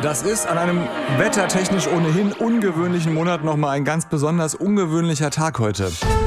Das ist an einem wettertechnisch ohnehin ungewöhnlichen Monat nochmal ein ganz besonders ungewöhnlicher Tag heute.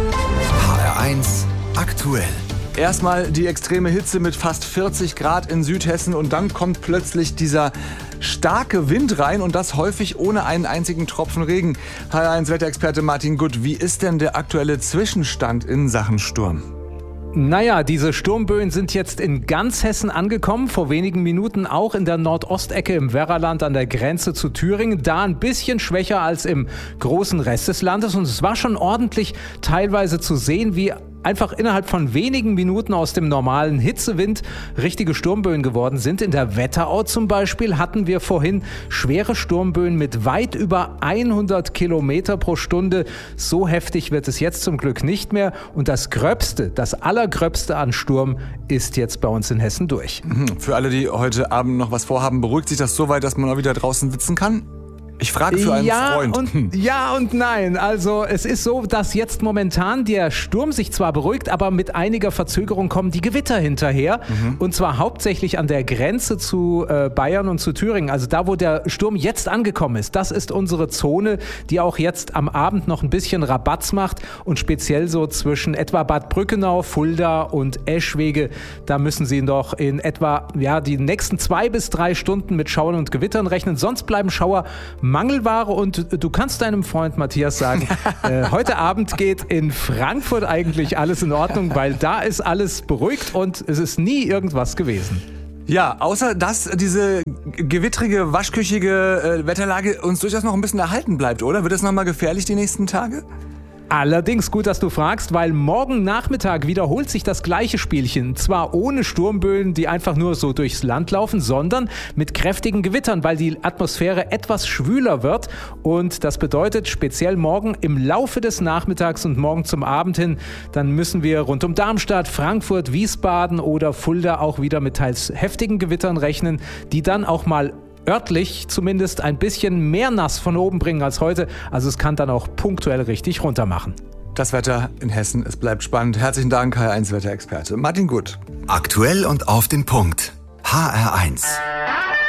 HR1 aktuell. Erstmal die extreme Hitze mit fast 40 Grad in Südhessen und dann kommt plötzlich dieser starke Wind rein und das häufig ohne einen einzigen Tropfen Regen. HR1 Wetterexperte Martin Gutt, wie ist denn der aktuelle Zwischenstand in Sachen Sturm? Naja, diese Sturmböen sind jetzt in ganz Hessen angekommen, vor wenigen Minuten auch in der Nordostecke im Werraland an der Grenze zu Thüringen, da ein bisschen schwächer als im großen Rest des Landes und es war schon ordentlich teilweise zu sehen, wie einfach innerhalb von wenigen Minuten aus dem normalen Hitzewind richtige Sturmböen geworden sind. In der Wetterau zum Beispiel hatten wir vorhin schwere Sturmböen mit weit über 100 Kilometer pro Stunde. So heftig wird es jetzt zum Glück nicht mehr. Und das Allergröbste an Sturm ist jetzt bei uns in Hessen durch. Für alle, die heute Abend noch was vorhaben, beruhigt sich das so weit, dass man auch wieder draußen sitzen kann? Ich frage für einen Freund. Ja und nein. Also es ist so, dass jetzt momentan der Sturm sich zwar beruhigt, aber mit einiger Verzögerung kommen die Gewitter hinterher. Und zwar hauptsächlich an der Grenze zu Bayern und zu Thüringen. Also da, wo der Sturm jetzt angekommen ist. Das ist unsere Zone, die auch jetzt am Abend noch ein bisschen Rabatz macht. Und speziell so zwischen etwa Bad Brückenau, Fulda und Eschwege. Da müssen Sie noch in etwa die nächsten 2 bis 3 Stunden mit Schauern und Gewittern rechnen. Sonst bleiben Schauer Mangelware und du kannst deinem Freund Matthias sagen, heute Abend geht in Frankfurt eigentlich alles in Ordnung, weil da ist alles beruhigt und es ist nie irgendwas gewesen. Ja, außer dass diese gewittrige, waschküchige Wetterlage uns durchaus noch ein bisschen erhalten bleibt, oder? Wird es nochmal gefährlich die nächsten Tage? Allerdings gut, dass du fragst, weil morgen Nachmittag wiederholt sich das gleiche Spielchen. Zwar ohne Sturmböen, die einfach nur so durchs Land laufen, sondern mit kräftigen Gewittern, weil die Atmosphäre etwas schwüler wird. Und das bedeutet speziell morgen im Laufe des Nachmittags und morgen zum Abend hin, dann müssen wir rund um Darmstadt, Frankfurt, Wiesbaden oder Fulda auch wieder mit teils heftigen Gewittern rechnen, die dann auch mal örtlich zumindest ein bisschen mehr nass von oben bringen als heute. Also es kann dann auch punktuell richtig runter machen. Das Wetter in Hessen, es bleibt spannend. Herzlichen Dank, HR1 Wetterexperte Martin Gutt. Aktuell und auf den Punkt. HR1.